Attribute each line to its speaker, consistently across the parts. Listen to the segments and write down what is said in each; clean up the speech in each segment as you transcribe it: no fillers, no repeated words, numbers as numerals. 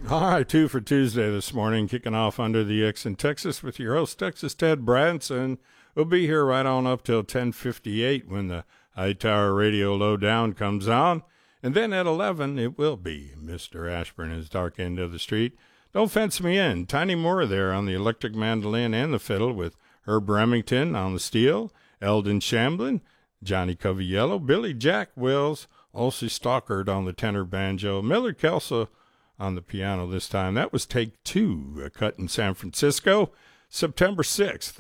Speaker 1: All right, two for Tuesday this morning, kicking off Under the X in Texas with your host, Texas Ted Branson. We'll be here right on up till 10:58 when the Hightower Radio Lowdown comes on. And then at 11, it will be Mr. Ashburn, his dark end of the street. Don't fence me in. Tiny Moore there on the electric mandolin and the fiddle with Herb Remington on the steel, Eldon Shamblin, Johnny Coviello, Billy Jack Wills, Olsey Stockard on the tenor banjo, Miller Kelso on the piano this time. That was take two, cut in San Francisco, September 6th,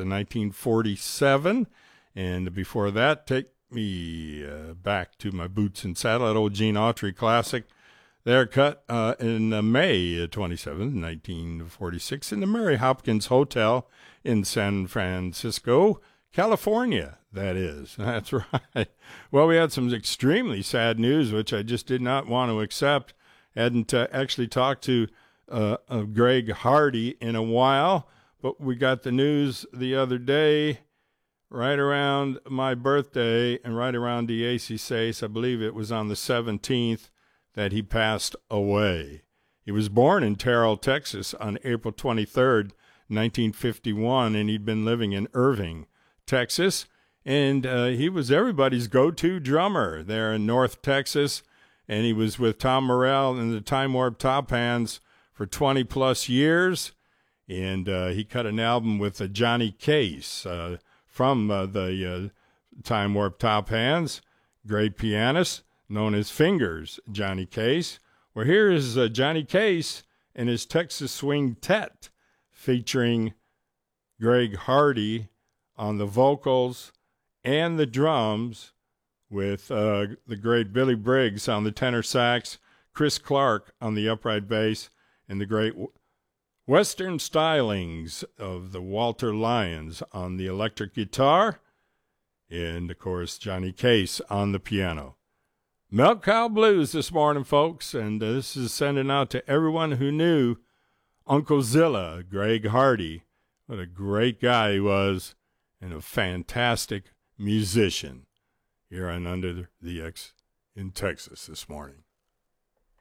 Speaker 1: 1947. And before that, take me back to my boots and saddle, that old Gene Autry classic. They're cut in May 27th, 1946, in the Mary Hopkins Hotel in San Francisco, California, that is. That's right. Well, we had some extremely sad news, which I just did not want to accept. Hadn't actually talked to Greg Hardy in a while, but we got the news the other day, right around my birthday and right around the ACCS. I believe it was on the 17th that he passed away. He was born in Terrell, Texas on April 23rd, 1951, and he'd been living in Irving, Texas. And he was everybody's go-to drummer there in North Texas. And he was with Tom Morell and the Time Warp Top Hands for 20-plus years. And he cut an album with Johnny Case from the Time Warp Top Hands, great pianist known as Fingers, Johnny Case. Well, here is Johnny Case and his Texas Swing Tet featuring Greg Hardy on the vocals and the drums, with the great Billy Briggs on the tenor sax, Chris Clark on the upright bass, and the great Western stylings of the Walter Lyons on the electric guitar, and, of course, Johnny Case on the piano. Milk Cow Blues this morning, folks, and this is sending out to everyone who knew Uncle Zilla, Greg Hardy. What a great guy he was, and a fantastic musician. Here on Under the X in Texas this morning.